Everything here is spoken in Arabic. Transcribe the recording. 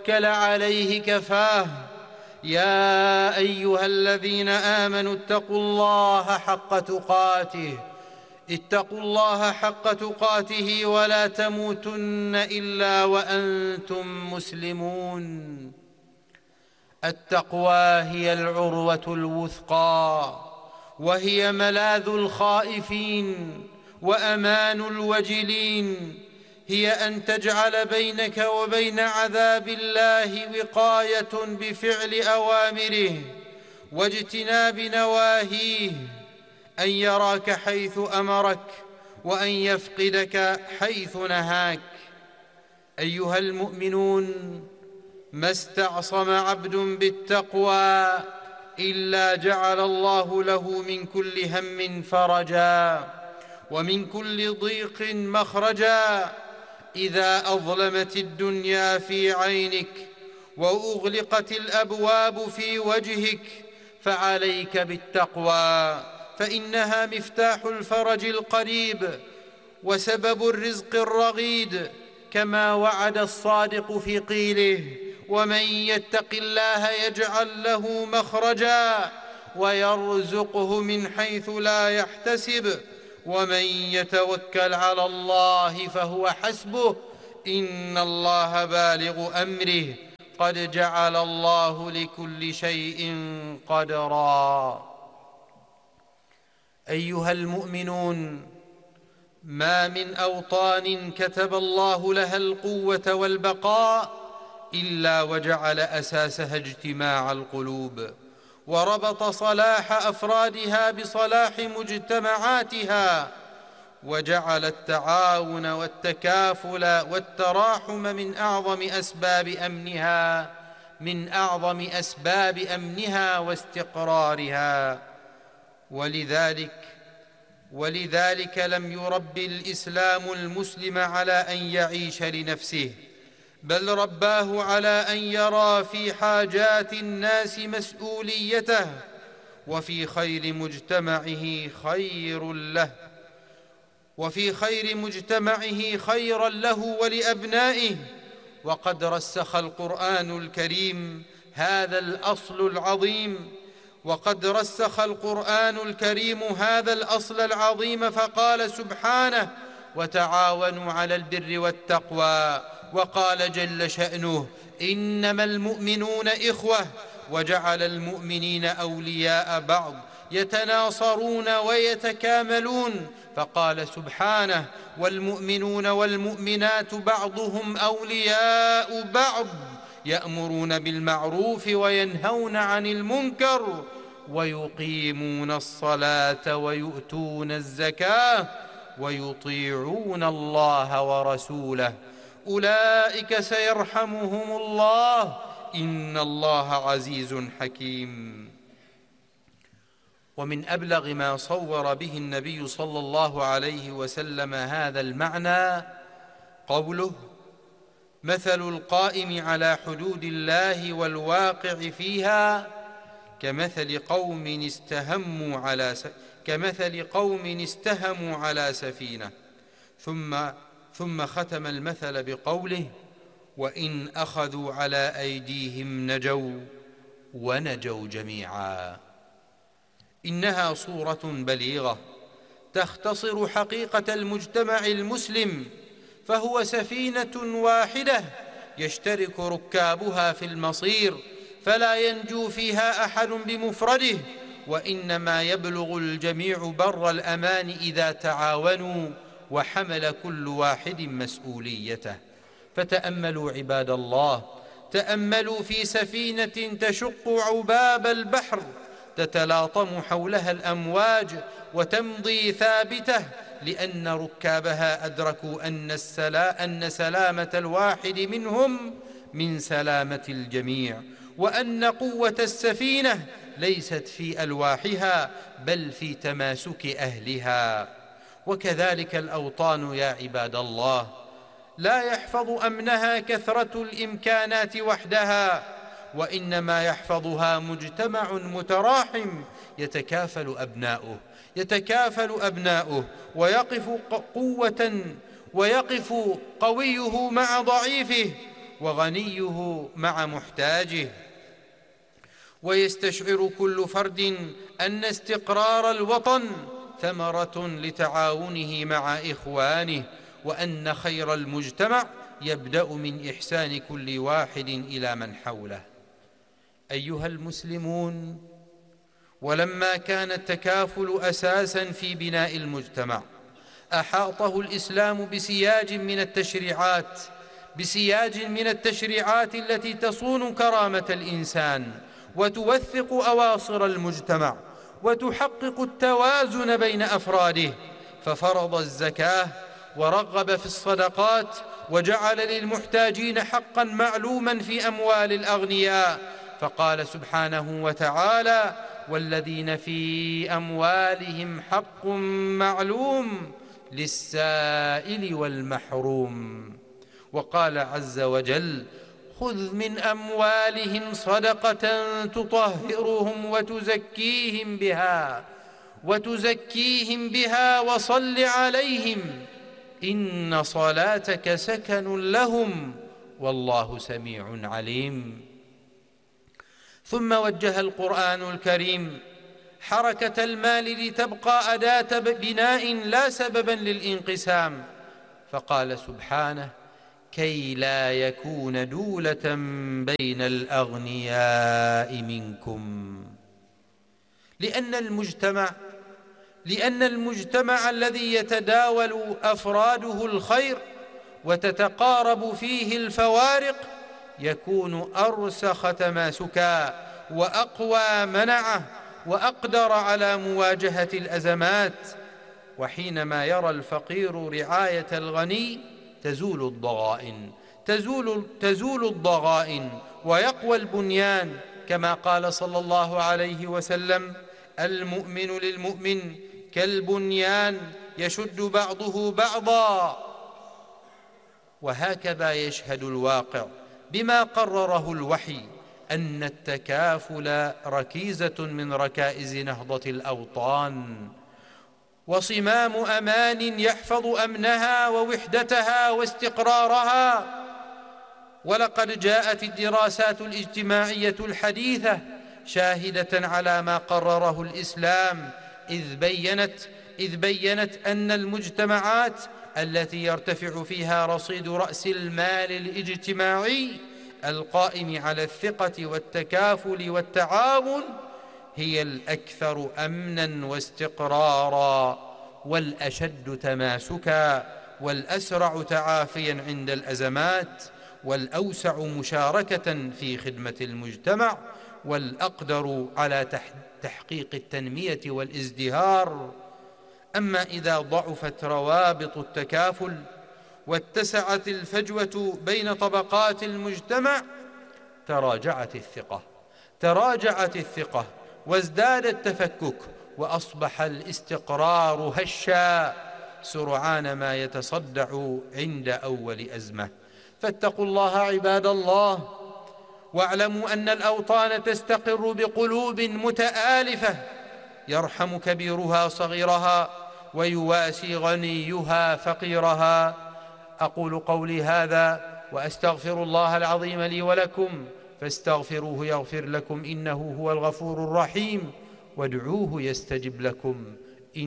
توكل عليه كفاه. يا أيها الذين آمنوا اتقوا الله حق تقاته ولا تموتن إلا وأنتم مسلمون. التقوى هي العروة الوثقى، وهي ملاذ الخائفين وأمان الوجلين. هي أن تجعل بينك وبين عذاب الله وقاية بفعل أوامره واجتناب نواهيه، أن يراك حيث أمرك وأن يفقدك حيث نهاك. أيها المؤمنون، ما استعصم عبد بالتقوى إلا جعل الله له من كل هم فرجا ومن كل ضيق مخرجا. إذا أظلمت الدنيا في عينك وأغلقت الأبواب في وجهك فعليك بالتقوى، فإنها مفتاح الفرج القريب وسبب الرزق الرغيد، كما وعد الصادق في قيله: ومن يتق الله يجعل له مخرجا ويرزقه من حيث لا يحتسب ومن يتوكل على الله فهو حسبه إن الله بالغ أمره قد جعل الله لكل شيء قدرا. أيها المؤمنون، ما من أوطان كتب الله لها القوة والبقاء إلا وجعل أساسها اجتماع القلوب، وربط صلاح أفرادها بصلاح مجتمعاتها، وجعل التعاون والتكافل والتراحم من أعظم أسباب أمنها واستقرارها. ولذلك لم يرب الإسلام المسلم على أن يعيش لنفسه، بل رباه على أن يرى في حاجات الناس مسؤوليته، وفي خير مجتمعه خيرا له ولأبنائه. وقد رسخ القرآن الكريم هذا الأصل العظيم فقال سبحانه: وتعاونوا على البر والتقوى. وقال جل شأنه: إنما المؤمنون إخوة. وجعل المؤمنين أولياء بعض يتناصرون ويتكاملون، فقال سبحانه: والمؤمنون والمؤمنات بعضهم أولياء بعض يأمرون بالمعروف وينهون عن المنكر ويقيمون الصلاة ويؤتون الزكاة ويطيعون الله ورسوله أولئك سيرحمهم الله إن الله عزيز حكيم. ومن أبلغ ما صور به النبي صلى الله عليه وسلم هذا المعنى قوله: مثل القائم على حدود الله والواقع فيها كمثل قوم استهموا على سفينة. ثم ختم المثل بقوله: وإن أخذوا على أيديهم نجوا ونجوا جميعا. إنها صورة بليغة تختصر حقيقة المجتمع المسلم، فهو سفينة واحدة يشترك ركابها في المصير، فلا ينجو فيها أحد بمفرده، وإنما يبلغ الجميع بر الأمان إذا تعاونوا وحمل كل واحد مسؤوليته. فتأملوا عباد الله، تأملوا في سفينة تشق عباب البحر تتلاطم حولها الأمواج وتمضي ثابتة، لأن ركابها أدركوا أن سلامة الواحد منهم من سلامة الجميع، وأن قوة السفينة ليست في ألواحها بل في تماسك أهلها. وكذلك الأوطان يا عباد الله، لا يحفظ أمنها كثرة الإمكانات وحدها، وإنما يحفظها مجتمع متراحم يتكافل أبناؤه ويقف قويه مع ضعيفه، وغنيه مع محتاجه. ويستشعر كل فرد أن استقرار الوطن ثمرة لتعاونه مع إخوانه، وأن خير المجتمع يبدأ من إحسان كل واحد إلى من حوله. أيها المسلمون، ولما كان التكافل أساساً في بناء المجتمع، أحاطه الإسلام بسياج من التشريعات التي تصون كرامة الإنسان وتوثق أواصر المجتمع وتحقق التوازن بين أفراده. ففرض الزكاة ورغب في الصدقات وجعل للمحتاجين حقا معلوما في أموال الأغنياء، فقال سبحانه وتعالى: والذين في أموالهم حق معلوم للسائل والمحروم. وقال عز وجل: خذ من أموالهم صدقة تطهرهم وتزكيهم بها وصل عليهم إن صلاتك سكن لهم والله سميع عليم. ثم وجه القرآن الكريم حركة المال لتبقى أداة بناء لا سببا للانقسام، فقال سبحانه: كي لا يكون دولة بين الأغنياء منكم. لأن المجتمع الذي يتداول أفراده الخير وتتقارب فيه الفوارق يكون أرسخ تماسكا وأقوى منعة وأقدر على مواجهة الأزمات. وحينما يرى الفقير رعاية الغني تزول الضغائن ويقوى البنيان، كما قال صلى الله عليه وسلم: المؤمن للمؤمن كالبنيان يشد بعضه بعضا. وهكذا يشهد الواقع بما قرره الوحي أن التكافل ركيزة من ركائز نهضة الأوطان وصمام أمان يحفظ أمنها ووحدتها واستقرارها. ولقد جاءت الدراسات الاجتماعية الحديثة شاهدة على ما قرره الإسلام، إذ بيّنت أن المجتمعات التي يرتفع فيها رصيد رأس المال الاجتماعي القائم على الثقة والتكافل والتعاون هي الأكثر أمناً واستقراراً والأشد تماسكاً والأسرع تعافياً عند الأزمات والأوسع مشاركة في خدمة المجتمع والأقدر على تحقيق التنمية والازدهار. أما إذا ضعفت روابط التكافل واتسعت الفجوة بين طبقات المجتمع تراجعت الثقة وازداد التفكك وأصبح الاستقرار هشا سرعان ما يتصدع عند أول أزمة. فاتقوا الله عباد الله، واعلموا أن الأوطان تستقر بقلوب متآلفة يرحم كبيرها صغيرها ويواسي غنيها فقيرها. أقول قولي هذا وأستغفر الله العظيم لي ولكم، فاستغفروه يغفر لكم إنه هو الغفور الرحيم، وادعوه يستجب لكم،